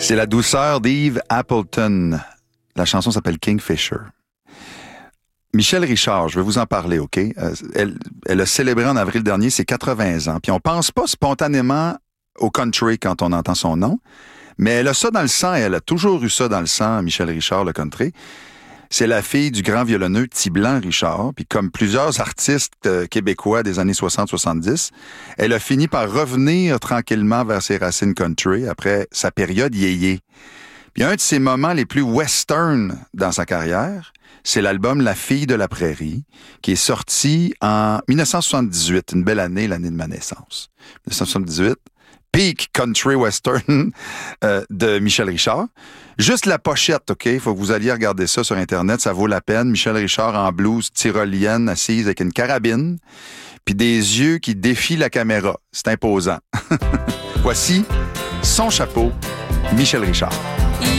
C'est la douceur d'Eve Appleton. La chanson s'appelle Kingfisher. Michèle Richard, je vais vous en parler, OK? Elle a célébré en avril dernier ses 80 ans. Puis on pense pas spontanément au country quand on entend son nom, mais elle a ça dans le sang et elle a toujours eu ça dans le sang, Michèle Richard, le country. C'est la fille du grand violonneux Tiblan Richard, puis comme plusieurs artistes québécois des années 60-70, elle a fini par revenir tranquillement vers ses racines country après sa période yéyé. Puis un de ses moments les plus western dans sa carrière, c'est l'album La fille de la prairie, qui est sorti en 1978, une belle année, l'année de ma naissance. 1978, peak country western de Michèle Richard. Juste la pochette, OK? Il faut que vous alliez regarder ça sur Internet, ça vaut la peine. Michèle Richard en blouse tyrolienne, assise avec une carabine, puis des yeux qui défient la caméra. C'est imposant. Voici son chapeau, Michèle Richard.